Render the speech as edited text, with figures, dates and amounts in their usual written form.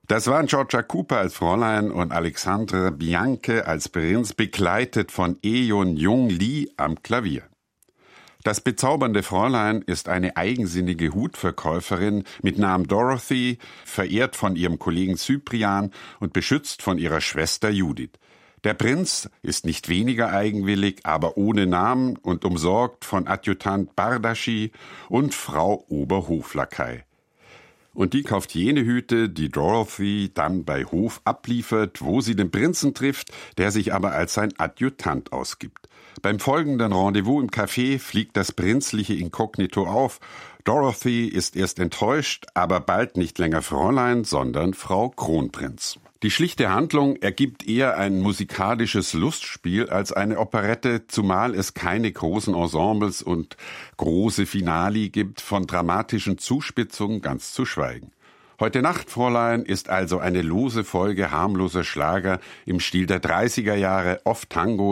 Das waren Georgia Cooper als Fräulein und Alexandre Bianche als Prinz, begleitet von Eun Jung Lee am Klavier. Das bezaubernde Fräulein ist eine eigensinnige Hutverkäuferin mit Namen Dorothy, verehrt von ihrem Kollegen Cyprian und beschützt von ihrer Schwester Judith. Der Prinz ist nicht weniger eigenwillig, aber ohne Namen und umsorgt von Adjutant Bardaschi und Frau Oberhoflakai. Und die kauft jene Hüte, die Dorothy dann bei Hof abliefert, wo sie den Prinzen trifft, der sich aber als sein Adjutant ausgibt. Beim folgenden Rendezvous im Café fliegt das prinzliche Inkognito auf. Dorothy ist erst enttäuscht, aber bald nicht länger Fräulein, sondern Frau Kronprinz. Die schlichte Handlung ergibt eher ein musikalisches Lustspiel als eine Operette, zumal es keine großen Ensembles und große Finali gibt, von dramatischen Zuspitzungen ganz zu schweigen. Heute Nacht, Fräulein, ist also eine lose Folge harmloser Schlager im Stil der 30er Jahre, oft Tango,